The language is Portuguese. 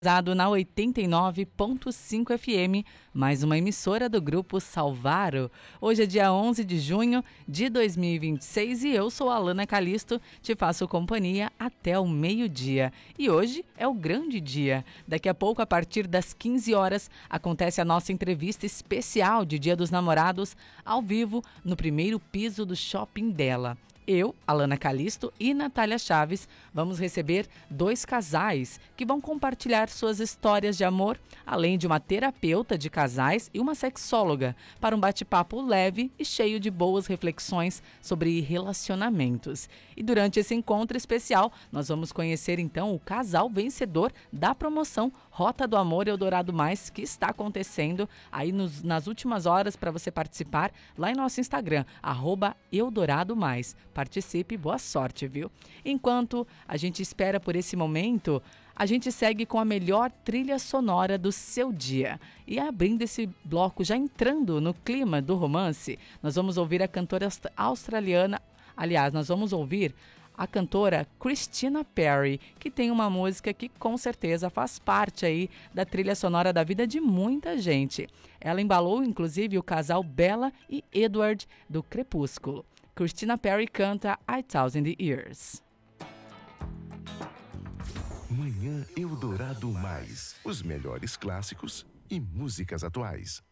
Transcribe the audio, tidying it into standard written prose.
Na 89.5 FM, mais uma emissora do Grupo Salvaro. Hoje é dia 11 de junho de 2026 e eu sou a Alana Calisto, te faço companhia até o meio-dia. E hoje é o grande dia. Daqui a pouco, a partir das 15 horas, acontece a nossa entrevista especial de Dia dos Namorados, ao vivo, no primeiro piso do shopping dela. Eu, Alana Calisto e Natália Chaves vamos receber dois casais que vão compartilhar suas histórias de amor, além de uma terapeuta de casais e uma sexóloga, para um bate-papo leve e cheio de boas reflexões sobre relacionamentos. E durante esse encontro especial, nós vamos conhecer então o casal vencedor da promoção Rota do Amor Eldorado Mais, que está acontecendo aí nas últimas horas para você participar lá em nosso Instagram, @EldoradoMais. Participe, boa sorte, viu? Enquanto a gente espera por esse momento, a gente segue com a melhor trilha sonora do seu dia. E abrindo esse bloco, já entrando no clima do romance, nós vamos ouvir a cantora australiana, nós vamos ouvir a cantora Christina Perri, que tem uma música que com certeza faz parte aí da trilha sonora da vida de muita gente. Ela embalou inclusive o casal Bella e Edward do Crepúsculo. Christina Perri canta A Thousand Years. Manhã Eldorado Mais. Os melhores clássicos e músicas atuais.